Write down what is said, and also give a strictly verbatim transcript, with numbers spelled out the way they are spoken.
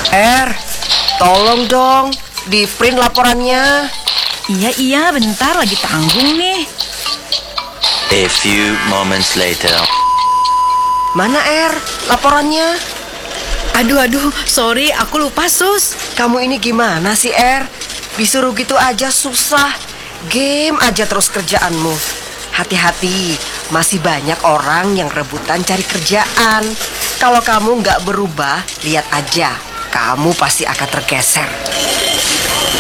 Er, tolong dong di print laporannya. Iya, iya, bentar lagi tanggung nih. A few moments later. Mana Er, laporannya? Aduh, aduh, sorry, aku lupa, Sus. Kamu ini gimana sih Er? Disuruh gitu aja susah. Game aja terus kerjaanmu. Hati-hati, masih banyak orang yang rebutan cari kerjaan. Kalau kamu nggak berubah, lihat aja, kamu pasti akan tergeser.